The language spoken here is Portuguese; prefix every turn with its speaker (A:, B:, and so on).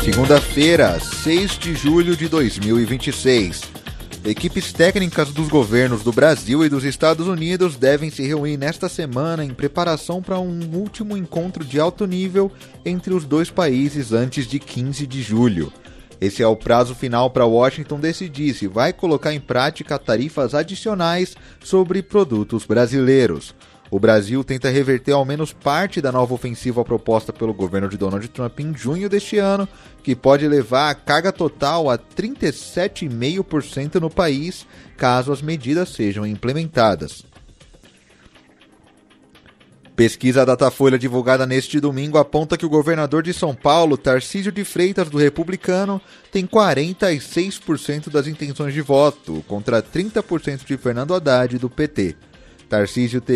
A: Segunda-feira, 6 de julho de 2026. Equipes técnicas dos governos do Brasil e dos Estados Unidos devem se reunir nesta semana em preparação para um último encontro de alto nível entre os dois países antes de 15 de julho. Esse é o prazo final para Washington decidir se vai colocar em prática tarifas adicionais sobre produtos brasileiros. O Brasil tenta reverter ao menos parte da nova ofensiva proposta pelo governo de Donald Trump em junho deste ano, que pode levar a carga total a 37,5% no país, caso as medidas sejam implementadas. Pesquisa Datafolha divulgada neste domingo aponta que o governador de São Paulo, Tarcísio de Freitas, do Republicano, tem 46% das intenções de voto, contra 30% de Fernando Haddad, do PT. Tarcísio